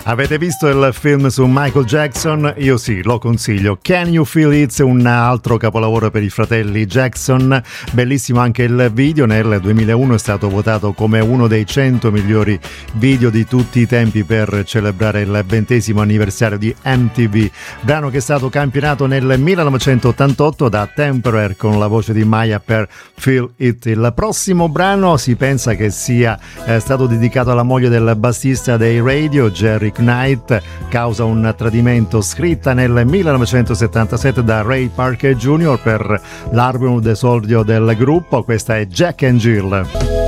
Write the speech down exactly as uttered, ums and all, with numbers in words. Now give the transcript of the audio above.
Avete visto il film su Michael Jackson? Io sì, lo consiglio. Can You Feel It? Un altro capolavoro per i fratelli Jackson. Bellissimo anche il video. Nel duemilauno è stato votato come uno dei cento migliori video di tutti i tempi per celebrare il ventesimo anniversario di M T V. Brano che è stato campionato nel millenovecentottantotto da Temporary con la voce di Maya per Feel It. Il prossimo brano si pensa che sia eh, stato dedicato alla moglie del bassista dei Radio, Jerry Knight, causa un tradimento, scritta nel millenovecentosettantasette da Ray Parker Junior per l'album d'esordio del gruppo. Questa è Jack and Jill.